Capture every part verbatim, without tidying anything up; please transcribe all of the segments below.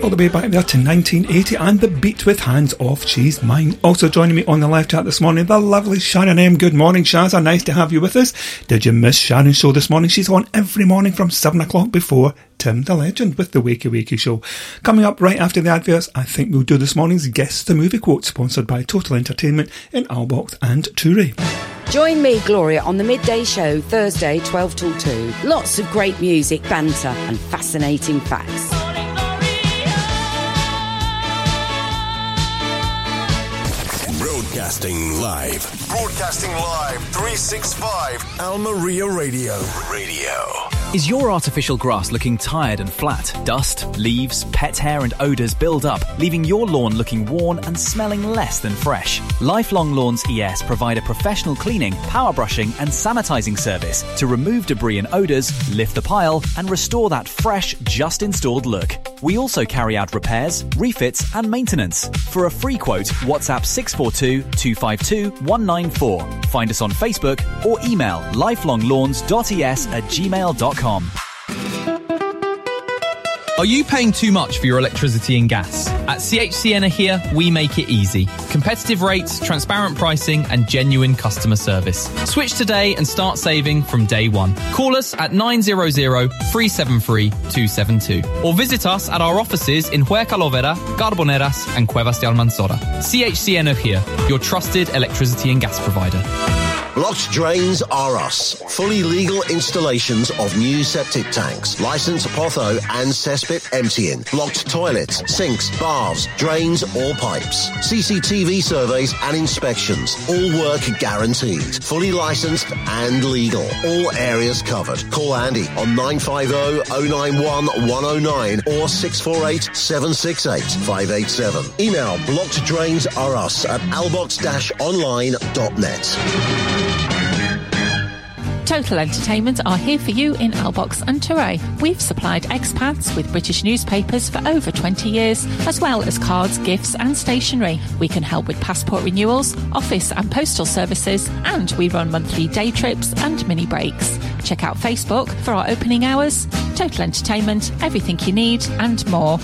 all the way back there to nineteen eighty and The Beat with Hands Off She's Mine. Also joining me on the live chat this morning, the lovely Sharon M. Good morning, Shazza. Nice to have you with us. Did you miss Sharon's show this morning? She's on every morning from seven o'clock before Tim the Legend with the Wakey Wakey Show. Coming up right after the adverts, I think we'll do this morning's Guess the Movie Quote, sponsored by Total Entertainment in Albox and Touré. Join me, Gloria, on the midday show, Thursday, twelve till two. Lots of great music, banter and fascinating facts. Broadcasting live. Broadcasting live, three sixty-five. Almeria Radio. Radio. Is your artificial grass looking tired and flat? Dust, leaves, pet hair and odours build up, leaving your lawn looking worn and smelling less than fresh. Lifelong Lawns E S provide a professional cleaning, power brushing and sanitising service to remove debris and odours, lift the pile and restore that fresh, just installed look. We also carry out repairs, refits and maintenance. For a free quote, WhatsApp six four two, two five two, one nine four. Find us on Facebook or email lifelonglawns dot e s at gmail dot com. Are you paying too much for your electricity and gas? At C H C Energia, we make it easy. Competitive rates, transparent pricing and genuine customer service. Switch today and start saving from day one. Call us at nine hundred, three seven three, two seven two or visit us at our offices in Huercalovera, Carboneras and Cuevas de Almanzora. C H C Energia, your trusted electricity and gas provider. Blocked Drains are us. Fully legal installations of new septic tanks, licensed Potho and Cesspit emptying, blocked toilets, sinks, baths, drains or pipes. C C T V surveys and inspections. All work guaranteed. Fully licensed and legal. All areas covered. Call Andy on nine five zero, zero nine one, one zero nine or six four eight, seven six eight, five eight seven. Email blocked drains are us at albox dash online dot net. Total Entertainment are here for you in Albox and Touré. We've supplied expats with British newspapers for over twenty years, as well as cards, gifts and stationery. We can help with passport renewals, office and postal services, and we run monthly day trips and mini breaks. Check out Facebook for our opening hours. Total Entertainment, everything you need and more.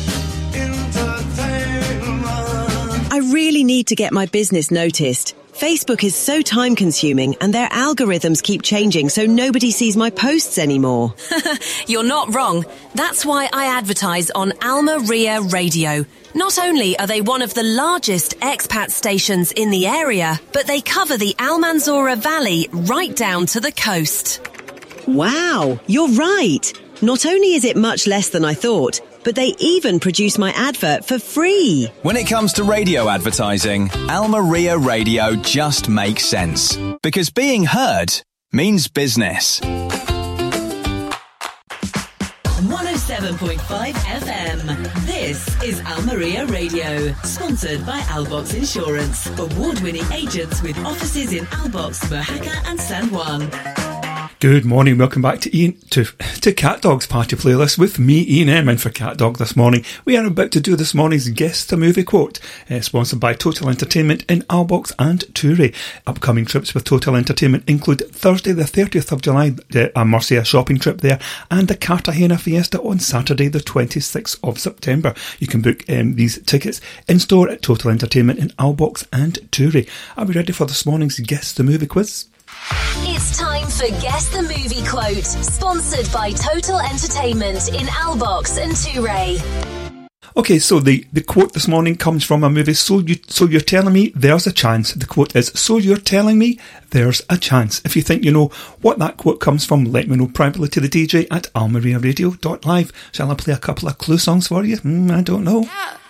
I really need to get my business noticed. Facebook is so time-consuming and their algorithms keep changing so nobody sees my posts anymore. You're not wrong. That's why I advertise on Almeria Radio. Not only are they one of the largest expat stations in the area, but they cover the Almanzora Valley right down to the coast. Wow, you're right. Not only is it much less than I thought, but they even produce my advert for free. When it comes to radio advertising, Almeria Radio just makes sense. Because being heard means business. one oh seven point five F M. This is Almeria Radio, sponsored by Albox Insurance. Award-winning agents with offices in Albox, Mojaca and San Juan. Good morning, welcome back to Ian to to Cat Dog's Party Playlist with me, Ian M, in for Cat Dog this morning. We are about to do this morning's Guess the Movie Quote, uh, sponsored by Total Entertainment in Albox and Touré. Upcoming trips with Total Entertainment include Thursday the thirtieth of July, uh, a Murcia shopping trip there, and the Cartagena Fiesta on Saturday the twenty-sixth of September. You can book um, these tickets in store at Total Entertainment in Albox and Touré. Are we ready for this morning's Guess the Movie Quiz? It's time for Guess the Movie Quote, sponsored by Total Entertainment in Albox and Touré. Okay, so the, the quote this morning comes from a movie, So, you, so You're Telling Me There's a Chance. The quote is, So You're Telling Me There's a Chance. If you think you know what that quote comes from, let me know privately to the D J at almeria radio dot live. Shall I play a couple of clue songs for you? Mm, I don't know. Yeah.